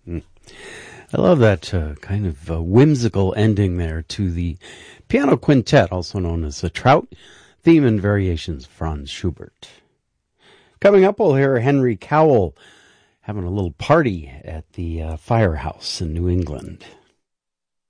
I love that kind of whimsical ending there to the piano quintet, also known as the Trout theme and variations, Franz Schubert. Coming up, we'll hear Henry Cowell having a little party at the Firehouse in New England.